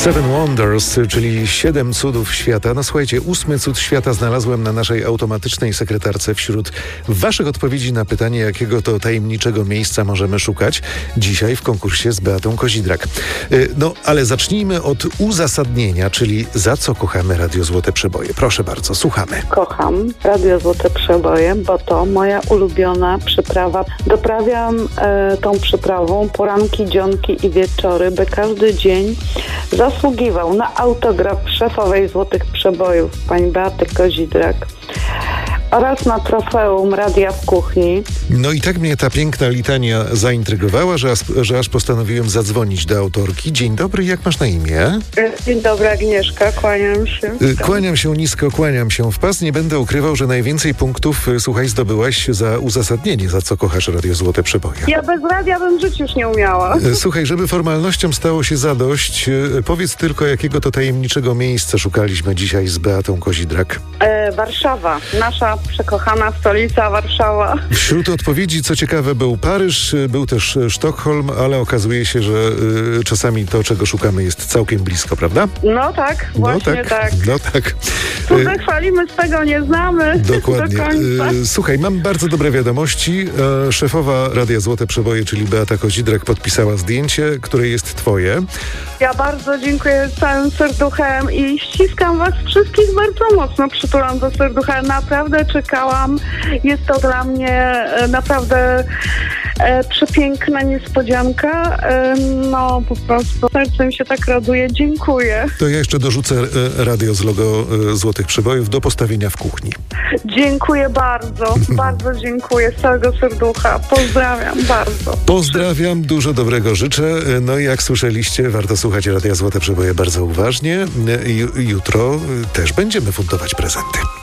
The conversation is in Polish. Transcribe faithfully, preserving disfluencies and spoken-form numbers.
Seven Wonders, czyli siedem cudów świata. No słuchajcie, ósmy cud świata znalazłem na naszej automatycznej sekretarce wśród waszych odpowiedzi na pytanie, jakiego to tajemniczego miejsca możemy szukać dzisiaj w konkursie z Beatą Kozidrak. No, ale zacznijmy od uzasadnienia, czyli za co kochamy Radio Złote Przeboje. Proszę bardzo, słuchamy. Kocham Radio Złote Przeboje, bo to moja ulubiona przyprawa. Doprawiam e, tą przyprawą poranki, dzionki i wieczory, by każdy dzień zasługiwał na autograf szefowej Złotych Przebojów, pani Beaty Kozidrak, oraz na trofeum Radia w Kuchni. No i tak mnie ta piękna litania zaintrygowała, że aż, że aż postanowiłem zadzwonić do autorki. Dzień dobry, jak masz na imię? Dzień dobry, Agnieszka, kłaniam się. Kłaniam się nisko, kłaniam się w pas. Nie będę ukrywał, że najwięcej punktów, słuchaj, zdobyłaś za uzasadnienie, za co kochasz Radio Złote Przeboje. Ja bez radia bym żyć już nie umiała. Słuchaj, żeby formalnościom stało się zadość, powiedz tylko, jakiego to tajemniczego miejsca szukaliśmy dzisiaj z Beatą Kozidrak. E, Warszawa, nasza przekochana stolica Warszawa. Wśród odpowiedzi, co ciekawe, był Paryż, był też Sztokholm, ale okazuje się, że y, czasami to, czego szukamy, jest całkiem blisko, prawda? No tak, właśnie no tak, tak. No tak. Cudze chwalimy, z tego nie znamy. Dokładnie. Do końca. Y, słuchaj, mam bardzo dobre wiadomości. E, szefowa Radia Złote Przeboje, czyli Beata Kozidrak, podpisała zdjęcie, które jest twoje. Ja bardzo dziękuję całym serduchem i ściskam was wszystkich bardzo mocno, przytulam do serducha. Naprawdę czekałam. Jest to dla mnie e, naprawdę e, przepiękna niespodzianka. E, no po prostu sercem się tak raduje. Dziękuję. To ja jeszcze dorzucę e, radio z logo e, Złotych Przebojów do postawienia w kuchni. Dziękuję bardzo. Bardzo dziękuję z całego serducha. Pozdrawiam bardzo. Pozdrawiam, dużo dobrego życzę. No i jak słyszeliście, warto słuchać Radia Złote Przeboje bardzo uważnie. Jutro też będziemy fundować prezenty.